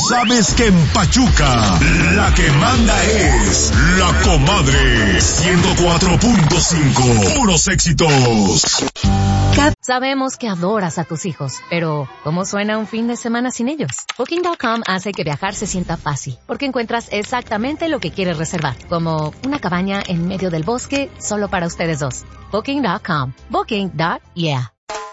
sabes que en Pachuca la que manda es la comadre 104.5. Puros éxitos. Sabemos que adoras a tus hijos, pero ¿cómo suena un fin de semana sin ellos? Booking.com hace que viajar se sienta fácil, porque encuentras exactamente lo que quieres reservar, como una cabaña en medio del bosque solo para ustedes dos. Booking.com. Booking.yeah.